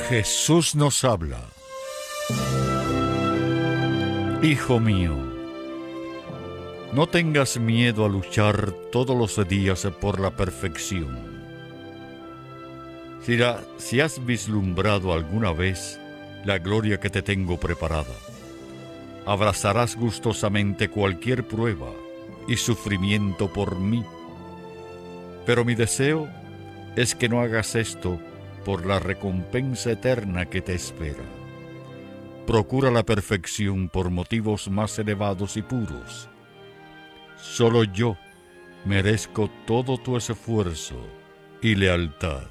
Jesús nos habla. Hijo mío, no tengas miedo a luchar todos los días por la perfección. Si has vislumbrado alguna vez la gloria que te tengo preparada, abrazarás gustosamente cualquier prueba y sufrimiento por mí. Pero mi deseo es que no hagas esto por la recompensa eterna que te espera. Procura la perfección por motivos más elevados y puros. Solo yo merezco todo tu esfuerzo y lealtad.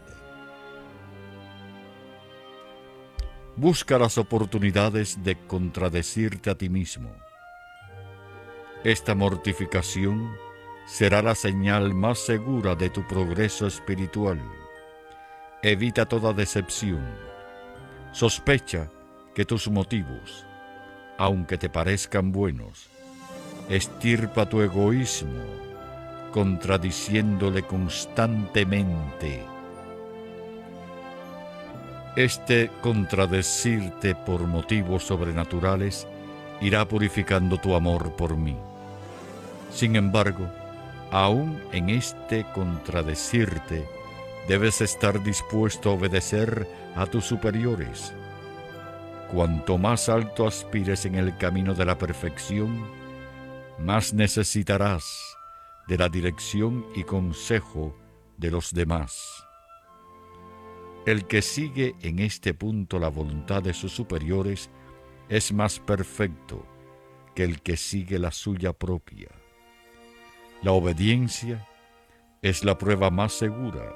Busca las oportunidades de contradecirte a ti mismo. Esta mortificación será la señal más segura de tu progreso espiritual. Evita toda decepción. Sospecha que tus motivos, aunque te parezcan buenos, estirpa tu egoísmo, contradiciéndole constantemente. Este contradecirte por motivos sobrenaturales irá purificando tu amor por mí. Sin embargo, aún en este contradecirte, debes estar dispuesto a obedecer a tus superiores. Cuanto más alto aspires en el camino de la perfección, más necesitarás de la dirección y consejo de los demás. El que sigue en este punto la voluntad de sus superiores es más perfecto que el que sigue la suya propia. La obediencia es la prueba más segura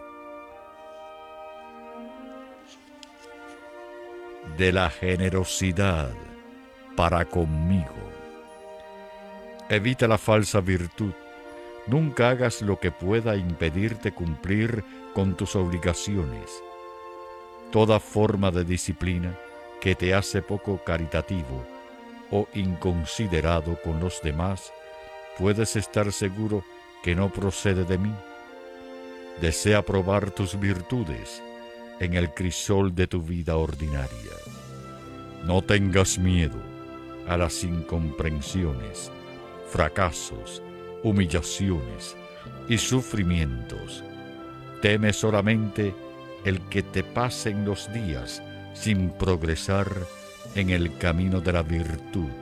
de la generosidad para conmigo. Evita la falsa virtud. Nunca hagas lo que pueda impedirte cumplir con tus obligaciones. Toda forma de disciplina que te hace poco caritativo o inconsiderado con los demás, puedes estar seguro que no procede de mí. Desea probar tus virtudes en el crisol de tu vida ordinaria. No tengas miedo a las incomprensiones, fracasos, humillaciones y sufrimientos. Teme solamente el que te pasen los días sin progresar en el camino de la virtud.